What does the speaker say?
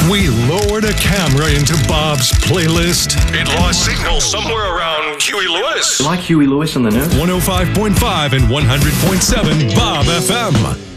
We lowered a camera into Bob's playlist. It lost signal somewhere around Huey Lewis. You like Huey Lewis on the news? 105.5 and 100.7 Bob FM.